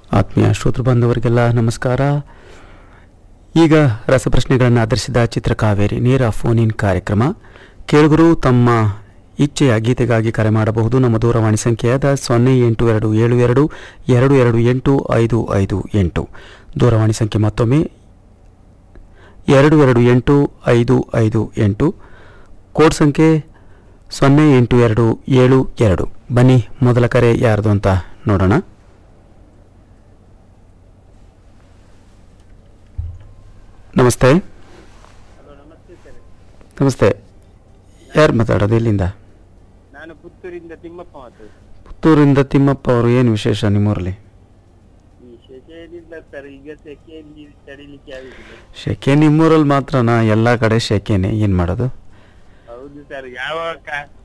ಆತ್ಮೀಯ ಶ್ರೋತೃ ಬಾಂಧವರಿಗೆಲ್ಲ ನಮಸ್ಕಾರ. ಈಗ ರಸಪ್ರಶ್ನೆಗಳನ್ನು ಆಧರಿಸಿದ ಚಿತ್ರಕಾವೇರಿ ನೇರ ಫೋನ್ ಇನ್ ಕಾರ್ಯಕ್ರಮ. ಕೇಳುಗರು ತಮ್ಮ ಇಚ್ಛೆಯ ಗೀತೆಗಾಗಿ ಕರೆ ಮಾಡಬಹುದು. ನಮ್ಮ ದೂರವಾಣಿ ಸಂಖ್ಯೆಯಾದ 08222285558. ದೂರವಾಣಿ ಸಂಖ್ಯೆ ಮತ್ತೊಮ್ಮೆ 228558. ಕೋಡ್ ಸಂಖ್ಯೆ 08272. ಬನ್ನಿ, ಮೊದಲ ಕರೆ ಯಾರ್ದು ಅಂತ ನೋಡೋಣ. ನಮಸ್ತೆ. ನಮಸ್ತೆ, ಯಾರು ಮಾತಾಡೋದು? ಎಲ್ಲಿಂದ? ನಾನು ಪುತ್ತೂರಿಂದ ತಿಮ್ಮಪ್ಪ ಮಾತಾಡೋದು. ಪುತ್ತೂರಿಂದ ತಿಮ್ಮಪ್ಪ ಅವರು. ಏನು ವಿಶೇಷ ನಿಮ್ಮೂರಲ್ಲಿ? ವಿಶೇಷ ಏನಿಲ್ಲ ಸರ್, ಈಗ ಸೆಕೆಯಲ್ಲಿ ತಡಿಲಿಕ್ಕೆ ಆಗುದಿಲ್ಲ. ಶೆಕೆ ನಿಮ್ಮೂರಲ್ಲಿ ಮಾತ್ರನಾ? ಎಲ್ಲ ಕಡೆ ಶೆಕೆನೆ, ಏನು ಮಾಡೋದು? ಹೌದು ಸರ್, ಯಾವ